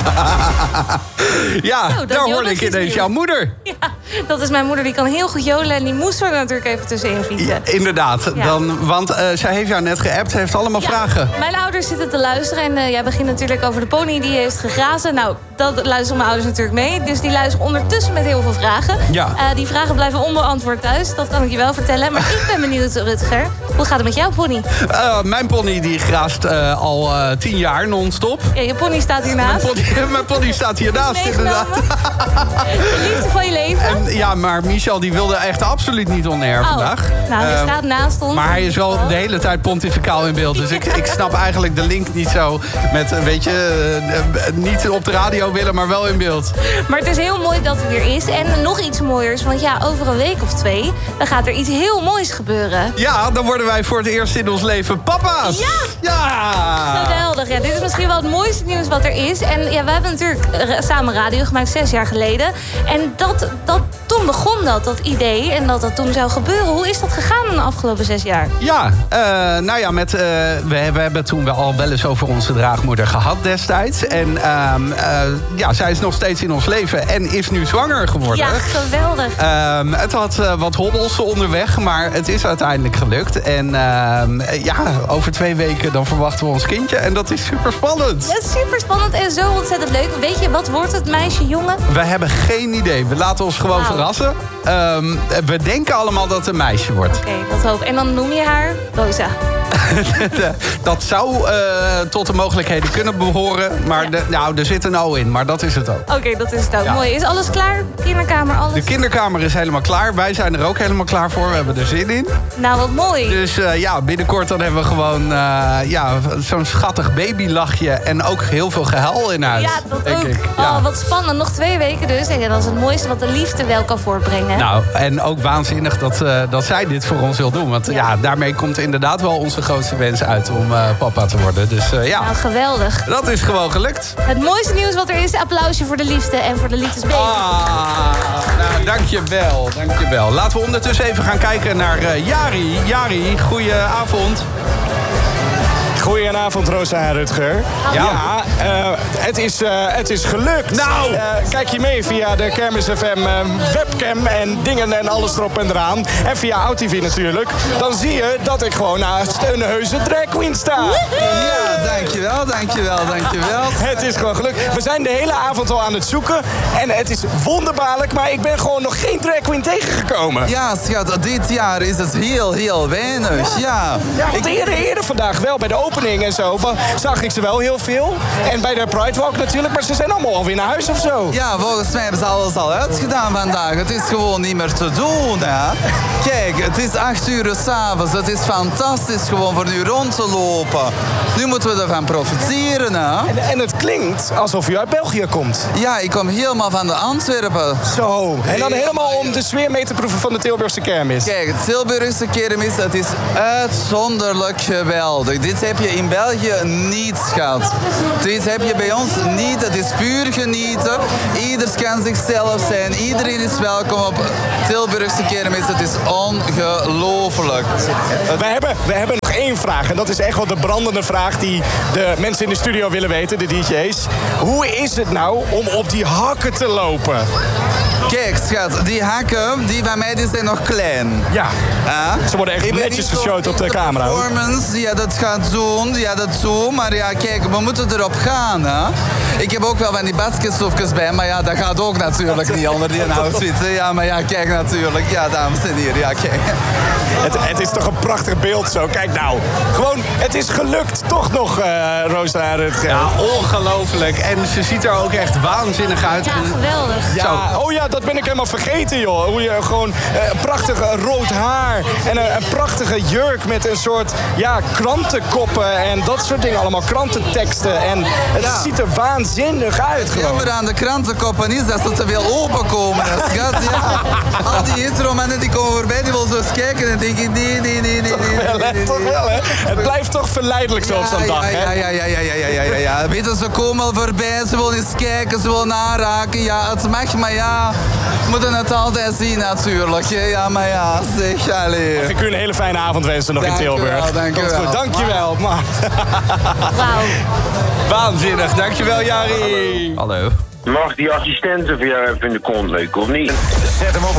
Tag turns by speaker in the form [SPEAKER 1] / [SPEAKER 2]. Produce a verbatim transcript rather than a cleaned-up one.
[SPEAKER 1] Ja,
[SPEAKER 2] Zo,
[SPEAKER 1] daar
[SPEAKER 2] Jonas
[SPEAKER 1] hoorde ik
[SPEAKER 2] is
[SPEAKER 1] ineens
[SPEAKER 2] nieuw.
[SPEAKER 1] jouw moeder.
[SPEAKER 2] Ja, dat is mijn moeder, die kan heel goed jolen. En die moest er natuurlijk even tussenin fietsen.
[SPEAKER 1] Ja, inderdaad,
[SPEAKER 2] Ja.
[SPEAKER 1] dan, want uh, zij heeft jou net geappt, heeft allemaal
[SPEAKER 2] Ja,
[SPEAKER 1] vragen.
[SPEAKER 2] mijn ouders zitten te luisteren. En uh, jij begint natuurlijk over de pony die heeft gegrazen. Nou, dat luisteren mijn ouders natuurlijk mee. Dus die luisteren ondertussen met heel veel vragen.
[SPEAKER 1] Ja.
[SPEAKER 2] Uh, die vragen blijven onbeantwoord thuis. Dat kan ik je wel vertellen. Maar ik ben benieuwd, Rutger. Hoe gaat het met jouw pony?
[SPEAKER 1] Uh, mijn pony die graast uh, al uh, tien jaar non-stop.
[SPEAKER 2] Ja, je pony staat hiernaast.
[SPEAKER 1] Mijn pony, mijn pony staat hiernaast, inderdaad.
[SPEAKER 2] De liefde van je leven.
[SPEAKER 1] En, ja, maar Michel die wilde echt absoluut niet on air
[SPEAKER 2] Oh,
[SPEAKER 1] vandaag.
[SPEAKER 2] nou, hij
[SPEAKER 1] Uh,
[SPEAKER 2] staat naast ons.
[SPEAKER 1] Maar hij is wel de hele tijd pontificaal in beeld. Dus ik, ik snap eigenlijk de link niet zo met, weet je, uh, niet op de radio willen, maar wel in beeld.
[SPEAKER 2] Maar het is heel mooi dat hij er is. En nog iets mooiers, want ja, over een week of twee... dan gaat er iets heel moois gebeuren.
[SPEAKER 1] Ja, dan worden wij voor het eerst in ons leven papa's.
[SPEAKER 2] Ja!
[SPEAKER 1] Ja!
[SPEAKER 2] Geweldig. Ja, dit is misschien wel het mooiste nieuws wat er is. En ja, we hebben natuurlijk uh, samen radio gemaakt, zes jaar geleden. En dat, dat, toen begon dat, dat idee. En dat dat toen zou gebeuren. Hoe is dat gegaan in de afgelopen zes jaar?
[SPEAKER 1] Ja, uh, nou ja, met, uh, we, we hebben toen wel al wel eens over onze draagmoeder gehad destijds. En uh, uh, ja, zij is nog steeds in ons leven en is nu zwanger geworden.
[SPEAKER 2] Ja, geweldig.
[SPEAKER 1] Uh, het had uh, wat hobbels onderweg, maar het is uiteindelijk gelukt. En uh, ja, over twee weken dan verwachten we ons kindje. En dat is super spannend.
[SPEAKER 2] Dat is super spannend en zo ontzettend leuk. Weet je, wat wordt het, meisje, jongen?
[SPEAKER 1] We hebben geen idee. We laten ons gewoon
[SPEAKER 2] Wauw.
[SPEAKER 1] verrassen. Um, we denken allemaal dat het een meisje wordt.
[SPEAKER 2] Oké, okay, dat hoop ik. En dan noem je haar Rosa.
[SPEAKER 1] Dat zou uh, tot de mogelijkheden kunnen behoren. Maar
[SPEAKER 2] Ja.
[SPEAKER 1] de, nou, er zit een O in, maar dat is het ook.
[SPEAKER 2] Oké, okay, dat is het ook.
[SPEAKER 1] Ja.
[SPEAKER 2] Mooi. Is alles klaar? Kinderkamer, alles?
[SPEAKER 1] De kinderkamer is helemaal klaar. Wij zijn er ook helemaal klaar voor. We hebben er zin in.
[SPEAKER 2] Nou, wat mooi.
[SPEAKER 1] Dus uh, ja, binnenkort dan hebben we gewoon uh, ja, zo'n schattig babylachje. En ook heel veel gehuil in huis.
[SPEAKER 2] Ja, dat
[SPEAKER 1] denk
[SPEAKER 2] ook.
[SPEAKER 1] ik. Ja.
[SPEAKER 2] Oh, wat spannend. Nog twee weken dus. En ja, dat is het mooiste wat de liefde wel kan voortbrengen.
[SPEAKER 1] Nou, en ook waanzinnig dat, uh, dat zij dit voor ons wil doen. Want ja. ja, daarmee komt inderdaad wel onze grootste wens uit om uh, papa te worden. Dus uh, ja,
[SPEAKER 2] nou, geweldig.
[SPEAKER 1] Dat is gewoon gelukt.
[SPEAKER 2] Het mooiste nieuws wat er is. Applausje voor de liefde en voor de liefdesbaby.
[SPEAKER 1] Ah, nou, dankjewel, dankjewel. Laten we ondertussen even gaan kijken naar uh, Jari. Jari, goedenavond.
[SPEAKER 3] Goedenavond, Rosa en Rutger.
[SPEAKER 1] Ja,
[SPEAKER 3] ja uh, het, is, uh, het is gelukt.
[SPEAKER 1] Nou!
[SPEAKER 3] Uh, kijk je mee via de Kermis F M uh, webcam en dingen en alles erop en eraan. En via OutTV natuurlijk. Dan zie je dat ik gewoon naast een heuse drag queen sta.
[SPEAKER 4] Ja, dankjewel, dankjewel, dankjewel.
[SPEAKER 3] Het is gewoon gelukt. We zijn de hele avond al aan het zoeken. En het is wonderbaarlijk, maar ik ben gewoon nog geen drag queen tegengekomen.
[SPEAKER 4] Ja, schat, dit jaar is het heel, heel weinig. Ja.
[SPEAKER 3] Ja, want eerder, eerder vandaag wel bij de opening en zo zag ik ze wel heel veel. En bij de Pride Walk natuurlijk, maar ze zijn allemaal alweer naar huis of zo.
[SPEAKER 4] Ja, volgens mij hebben ze alles al uitgedaan vandaag. Het is gewoon niet meer te doen, hè. Kijk, het is acht uur 's avonds. Het is fantastisch gewoon voor nu rond te lopen. Nu moeten we ervan profiteren, hè.
[SPEAKER 3] En, en het klinkt alsof u uit België komt.
[SPEAKER 4] Ja, ik kom helemaal van de Antwerpen.
[SPEAKER 3] Zo, en dan helemaal om de sfeer mee te proeven van de Tilburgse kermis.
[SPEAKER 4] Kijk, het Tilburgse kermis, het is uitzonderlijk geweldig. Dit heb je in België niet, schat. Dit heb je bij ons niet. Het is puur genieten. Ieder kan zichzelf zijn. Iedereen is welkom op Tilburgse kermis. Het is ongelooflijk.
[SPEAKER 3] We hebben, we hebben nog één vraag. En dat is echt wel de brandende vraag die de mensen in de studio willen weten, de D J's. Hoe is het nou om op die hakken te lopen?
[SPEAKER 4] Kijk, schat, die hakken, die van mij, die zijn nog klein.
[SPEAKER 3] Ja,
[SPEAKER 4] uh,
[SPEAKER 3] ze worden echt netjes geshowt op de camera.
[SPEAKER 4] De performance die ja, dat gaat doen, ja, dat zo. Maar ja, kijk, we moeten erop gaan, hè. Ik heb ook wel van die basketstofjes bij, maar ja, dat gaat ook natuurlijk niet onder die outfit. Hè. Ja, maar ja, kijk natuurlijk. Ja, dames en heren, ja, kijk.
[SPEAKER 3] Het, het is toch een prachtig beeld zo. Kijk nou, gewoon, het is gelukt. Toch nog, uh, Rosa en Rutger.
[SPEAKER 1] Ja, ongelooflijk. En ze ziet er ook echt waanzinnig uit.
[SPEAKER 2] Ja, geweldig.
[SPEAKER 3] Ja, oh ja, dat ben ik helemaal vergeten, joh. Hoe je gewoon uh, prachtig uh, rood haar en uh, een prachtige jurk met een soort, ja, krantenkoppen en dat soort dingen allemaal. Krantenteksten. En het
[SPEAKER 4] Ja.
[SPEAKER 3] ziet er waanzinnig uit,
[SPEAKER 4] Het
[SPEAKER 3] gewoon.
[SPEAKER 4] jammer aan de krantenkoppen is dat ze te veel openkomen, hè, schat. Ja. Al die hetero-mannen die komen voorbij, die willen zo eens kijken en denken, nee, nee, nee, nee,
[SPEAKER 3] Toch
[SPEAKER 4] nee,
[SPEAKER 3] wel,
[SPEAKER 4] nee,
[SPEAKER 3] hè?
[SPEAKER 4] nee,
[SPEAKER 3] Toch
[SPEAKER 4] nee.
[SPEAKER 3] wel, hè? Het blijft toch verleidelijk zo op zo'n dag, hè?
[SPEAKER 4] Ja, ja, ja, ja, ja, ja, ja, ja, ja. Weet je, ze komen al voorbij, ze willen eens kijken, ze willen aanraken. Ja, het mag, maar ja, we moeten het altijd zien natuurlijk. hè. Ja, maar ja, zeg, allee.
[SPEAKER 3] Mag ik u een hele fijne avond wensen nog
[SPEAKER 4] Dank
[SPEAKER 3] in
[SPEAKER 4] u
[SPEAKER 3] Tilburg.
[SPEAKER 4] wel, dank u
[SPEAKER 3] Komt
[SPEAKER 4] wel.
[SPEAKER 3] goed, dankjewel.
[SPEAKER 2] Wauw.
[SPEAKER 1] Waanzinnig, dankjewel Jari.
[SPEAKER 5] Hallo.
[SPEAKER 6] Mag die assistenten voor jou even in de kont leuken, of niet?
[SPEAKER 5] Zet hem op.